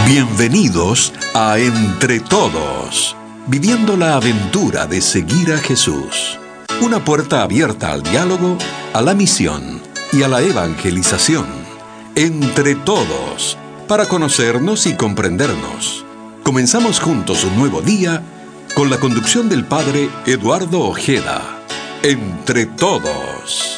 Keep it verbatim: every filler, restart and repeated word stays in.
Bienvenidos a Entre Todos, viviendo la aventura de seguir a Jesús. Una puerta abierta al diálogo, a la misión y a la evangelización. Entre Todos, para conocernos y comprendernos. Comenzamos juntos un nuevo día con la conducción del Padre Eduardo Ojeda. Entre Todos.